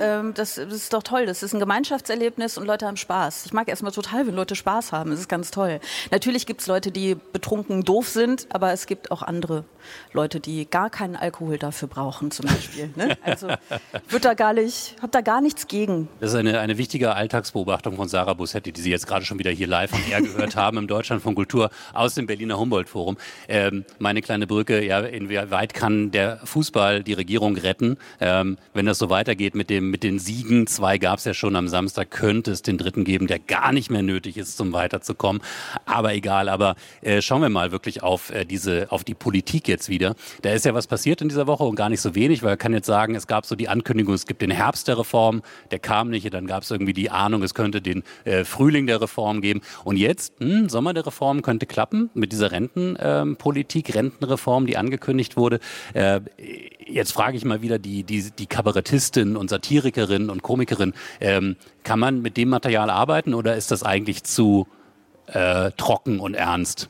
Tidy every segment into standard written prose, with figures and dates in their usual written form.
das ist doch toll. Das ist ein Gemeinschaftserlebnis und Leute haben Spaß. Ich mag erstmal total, wenn Leute Spaß haben. Das ist ganz toll. Natürlich gibt es Leute, die betrunken doof sind, aber es gibt auch andere Leute, die gar keinen Alkohol dafür brauchen, zum Beispiel. Ne? Also habe da gar nichts gegen. Das ist eine wichtige Alltagsbeobachtung von Sarah Bussetti, die Sie jetzt gerade schon wieder hier live on air gehört haben im Deutschlandfunk Kultur aus dem Berliner Humboldt-Forum. Meine kleine Brücke, ja, inwieweit kann der Fußball die Regierung retten? Wenn das so weitergeht mit den Siegen, 2 gab es ja schon am Samstag, könnte es den 3. geben, der gar nicht mehr nötig ist, zum weiterzukommen. Aber egal, schauen wir mal wirklich auf die Politik jetzt wieder. Da ist ja was passiert in dieser Woche und gar nicht so wenig, weil man kann jetzt sagen, es gab so die Ankündigung, es gibt den Herbst der Reform, der kam nicht, dann gab es irgendwie die Ahnung, es könnte den Frühling der Reform geben. Und jetzt, Sommer der Reform könnte klappen mit dieser Rentenreform, die angekündigt wurde. Jetzt frage ich mal wieder die Kabarettistin und Satirikerin und Komikerin, kann man mit dem Material arbeiten oder ist das eigentlich zu trocken und ernst?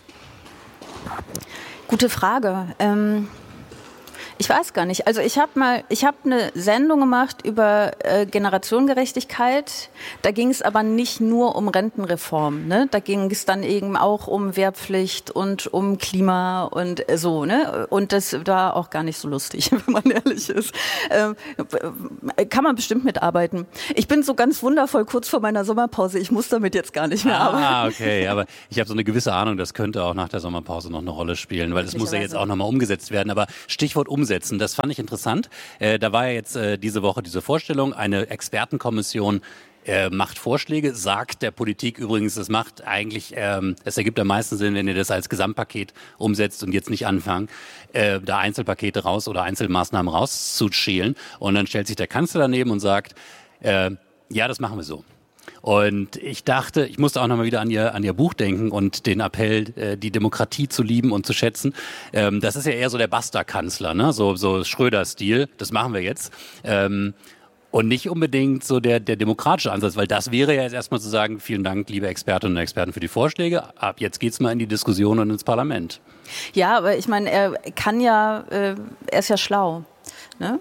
Gute Frage. Ich weiß gar nicht. Also ich habe eine Sendung gemacht über Generationengerechtigkeit. Da ging es aber nicht nur um Rentenreform. Ne? Da ging es dann eben auch um Wehrpflicht und um Klima und so. Ne? Und das war auch gar nicht so lustig, wenn man ehrlich ist. Kann man bestimmt mitarbeiten. Ich bin so ganz wundervoll kurz vor meiner Sommerpause. Ich muss damit jetzt gar nicht mehr arbeiten. Ah, okay. Aber ich habe so eine gewisse Ahnung, das könnte auch nach der Sommerpause noch eine Rolle spielen, weil das muss ja jetzt auch nochmal umgesetzt werden. Aber Stichwort umsetzen, das fand ich interessant. Da war ja jetzt diese Woche diese Vorstellung, eine Expertenkommission macht Vorschläge, sagt der Politik übrigens, es macht eigentlich, es ergibt am meisten Sinn, wenn ihr das als Gesamtpaket umsetzt und jetzt nicht anfangen, da Einzelpakete raus oder Einzelmaßnahmen rauszuschälen. Und dann stellt sich der Kanzler daneben und sagt, ja, das machen wir so. Und ich dachte, ich musste auch nochmal wieder an ihr Buch denken und den Appell, die Demokratie zu lieben und zu schätzen. Das ist ja eher so der Basta-Kanzler, ne? So Schröder-Stil, das machen wir jetzt. Und nicht unbedingt so der demokratische Ansatz, weil das wäre ja jetzt erstmal zu sagen, vielen Dank, liebe Expertinnen und Experten, für die Vorschläge. Ab jetzt geht's mal in die Diskussion und ins Parlament. Ja, aber ich meine, er ist ja schlau, ne?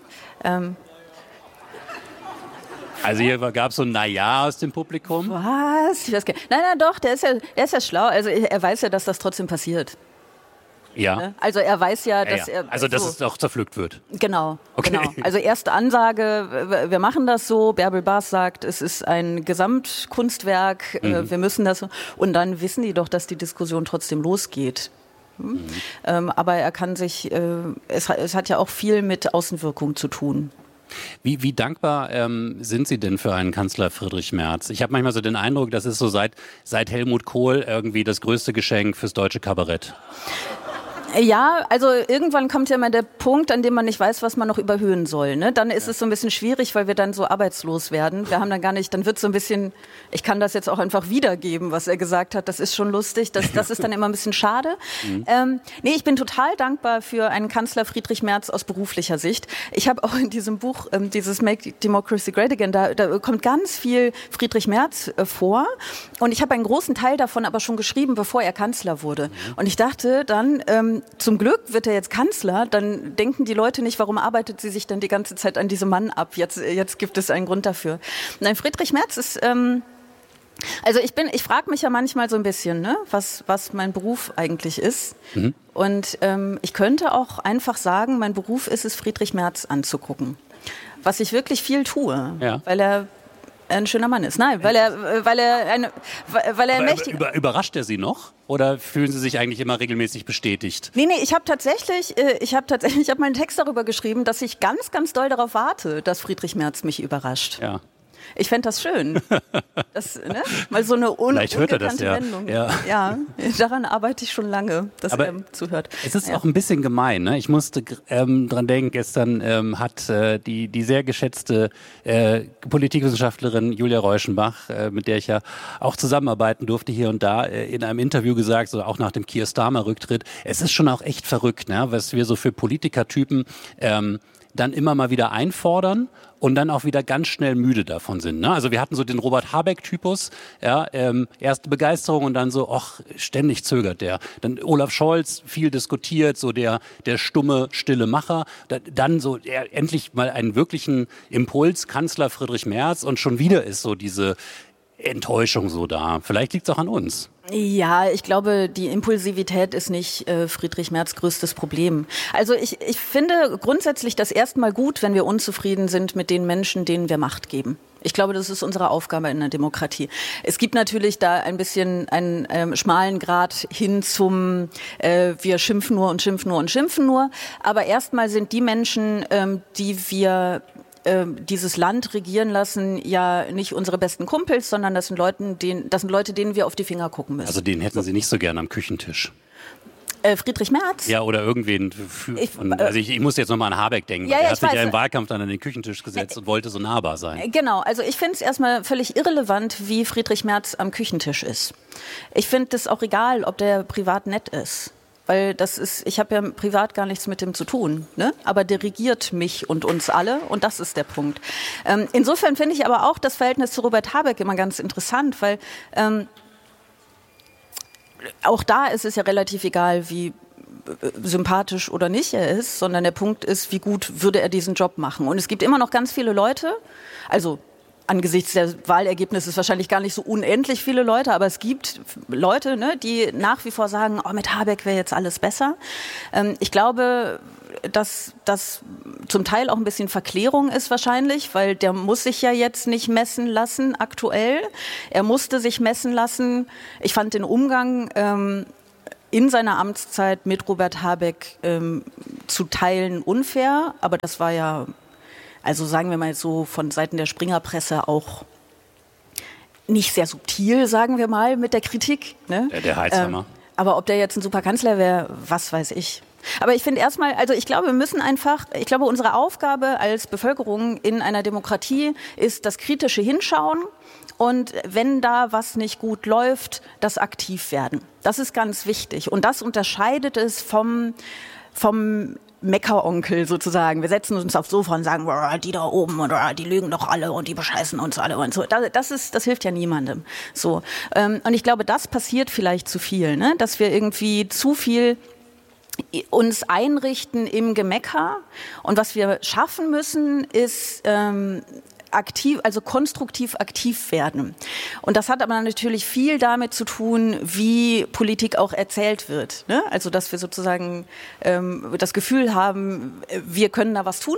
Also hier gab es so ein Naja aus dem Publikum. Was? Ich weiß gar nicht. Nein, doch, der ist ja schlau. Also er weiß ja, dass das trotzdem passiert. Ja. Also er weiß ja, dass er... Also dass es auch zerpflückt wird. Genau, okay. Genau. Also erste Ansage, wir machen das so. Bärbel Baas sagt, es ist ein Gesamtkunstwerk, wir müssen das so. Und dann wissen die doch, dass die Diskussion trotzdem losgeht. Aber er kann sich... Es hat ja auch viel mit Außenwirkung zu tun. Wie dankbar sind Sie denn für einen Kanzler Friedrich Merz? Ich habe manchmal so den Eindruck, das ist so seit Helmut Kohl irgendwie das größte Geschenk fürs deutsche Kabarett. Ja, also irgendwann kommt ja mal der Punkt, an dem man nicht weiß, was man noch überhöhen soll. Ne? Dann ist es so ein bisschen schwierig, weil wir dann so arbeitslos werden. Wir haben dann gar nicht, dann wird so ein bisschen, ich kann das jetzt auch einfach wiedergeben, was er gesagt hat. Das ist schon lustig. Das ist dann immer ein bisschen schade. Nee, ich bin total dankbar für einen Kanzler Friedrich Merz aus beruflicher Sicht. Ich habe auch in diesem Buch, dieses Make Democracy Great Again, da kommt ganz viel Friedrich Merz vor. Und ich habe einen großen Teil davon aber schon geschrieben, bevor er Kanzler wurde. Und ich dachte dann, zum Glück wird er jetzt Kanzler, dann denken die Leute nicht, warum arbeitet sie sich dann die ganze Zeit an diesem Mann ab? Jetzt gibt es einen Grund dafür. Nein, Friedrich Merz ist, also ich frage mich ja manchmal so ein bisschen, ne, was mein Beruf eigentlich ist. Und ich könnte auch einfach sagen, mein Beruf ist es, Friedrich Merz anzugucken. Was ich wirklich viel tue, weil er ein schöner Mann ist. Nein, weil er mächtig... Überrascht er Sie noch? Oder fühlen Sie sich eigentlich immer regelmäßig bestätigt? Nee, ich habe meinen Text darüber geschrieben, dass ich ganz, ganz doll darauf warte, dass Friedrich Merz mich überrascht. Ja. Ich fände das schön. Mal so eine ungekannte Wendung. Ja, daran arbeite ich schon lange, dass er zuhört. Es ist auch ein bisschen gemein. Ne? Ich musste dran denken, gestern hat die sehr geschätzte Politikwissenschaftlerin Julia Reuschenbach, mit der ich ja auch zusammenarbeiten durfte hier und da, in einem Interview gesagt, so auch nach dem Keir Starmer-Rücktritt, es ist schon auch echt verrückt, ne? Was wir so für Politikertypen dann immer mal wieder einfordern und dann auch wieder ganz schnell müde davon sind. Ne? Also wir hatten so den Robert Habeck-Typus, ja, erste Begeisterung und dann so, ach, ständig zögert der. Dann Olaf Scholz, viel diskutiert, so der stumme, stille Macher. Dann so endlich mal einen wirklichen Impuls, Kanzler Friedrich Merz, und schon wieder ist so diese Enttäuschung so da. Vielleicht liegt es auch an uns. Ja, ich glaube, die Impulsivität ist nicht Friedrich Merz' größtes Problem. Also ich finde grundsätzlich das erstmal gut, wenn wir unzufrieden sind mit den Menschen, denen wir Macht geben. Ich glaube, das ist unsere Aufgabe in der Demokratie. Es gibt natürlich da ein bisschen einen schmalen Grat hin zum wir schimpfen nur und schimpfen nur und schimpfen nur. Aber erstmal sind die Menschen, die wir dieses Land regieren lassen, ja nicht unsere besten Kumpels, sondern das sind Leute, denen wir auf die Finger gucken müssen. Also den hätten Sie nicht so gerne am Küchentisch. Friedrich Merz? Ja, oder irgendwen. Ich muss jetzt nochmal an Habeck denken. Ja, er hat sich ja im Wahlkampf dann an den Küchentisch gesetzt und wollte so nahbar sein. Genau, also ich finde es erstmal völlig irrelevant, wie Friedrich Merz am Küchentisch ist. Ich finde es auch egal, ob der privat nett ist. Weil ich habe ja privat gar nichts mit dem zu tun, ne? Aber der regiert mich und uns alle, und das ist der Punkt. Insofern finde ich aber auch das Verhältnis zu Robert Habeck immer ganz interessant, weil auch da ist es ja relativ egal, wie sympathisch oder nicht er ist, sondern der Punkt ist, wie gut würde er diesen Job machen. Und es gibt immer noch ganz viele Leute, also angesichts der Wahlergebnisse ist wahrscheinlich gar nicht so unendlich viele Leute, aber es gibt Leute, ne, die nach wie vor sagen, oh, mit Habeck wäre jetzt alles besser. Ich glaube, dass das zum Teil auch ein bisschen Verklärung ist wahrscheinlich, weil der muss sich ja jetzt nicht messen lassen aktuell. Er musste sich messen lassen. Ich fand den Umgang in seiner Amtszeit mit Robert Habeck zu Teilen unfair, aber das war ja, also sagen wir mal so, von Seiten der Springerpresse auch nicht sehr subtil, sagen wir mal, mit der Kritik. Ne? Der Heizhammer. Aber ob der jetzt ein super Kanzler wäre, was weiß ich. Aber ich finde erstmal, also ich glaube, unsere Aufgabe als Bevölkerung in einer Demokratie ist das kritische Hinschauen und wenn da was nicht gut läuft, das aktiv werden. Das ist ganz wichtig und das unterscheidet es vom Meckeronkel sozusagen. Wir setzen uns aufs Sofa und sagen, die da oben und die lügen doch alle und die bescheißen uns alle und so. Das hilft ja niemandem. So. Und ich glaube, das passiert vielleicht zu viel, ne? Dass wir irgendwie zu viel uns einrichten im Gemecker. Und was wir schaffen müssen, ist konstruktiv aktiv werden. Und das hat aber natürlich viel damit zu tun, wie Politik auch erzählt wird. Ne? Also, dass wir sozusagen das Gefühl haben, wir können da was tun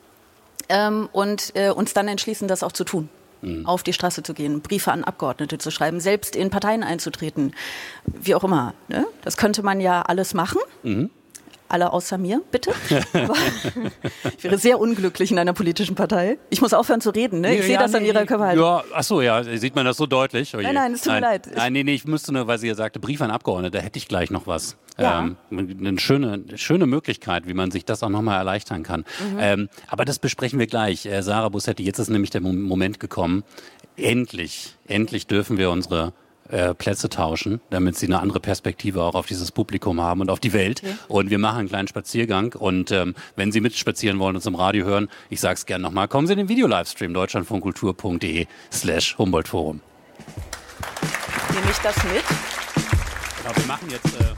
und uns dann entschließen, das auch zu tun. Auf die Straße zu gehen, Briefe an Abgeordnete zu schreiben, selbst in Parteien einzutreten, wie auch immer. Ne? Das könnte man ja alles machen. Mhm. Alle außer mir, bitte. Aber ich wäre sehr unglücklich in einer politischen Partei. Ich muss aufhören zu reden, ne? Ich sehe das an Ihrer Körperhaltung. Ja, ach so, ja, sieht man das so deutlich? Oh nein, es tut mir leid. Nein, ich müsste nur, weil sie ja sagte, Brief an Abgeordnete, da hätte ich gleich noch was. Ja. Eine schöne Möglichkeit, wie man sich das auch nochmal erleichtern kann. Mhm. Aber das besprechen wir gleich. Sarah Bussetti, jetzt ist nämlich der Moment gekommen. Endlich dürfen wir unsere Plätze tauschen, damit sie eine andere Perspektive auch auf dieses Publikum haben und auf die Welt. Okay. Und wir machen einen kleinen Spaziergang. Und wenn Sie mitspazieren wollen und uns im Radio hören, ich sage es gerne nochmal, kommen Sie in den Video-Livestream deutschlandfunkkultur.de/Humboldt-Forum. Nehme ich das mit? Genau, wir machen jetzt...